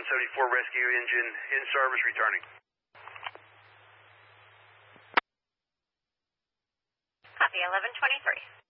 174 rescue engine in service returning. Copy 1123.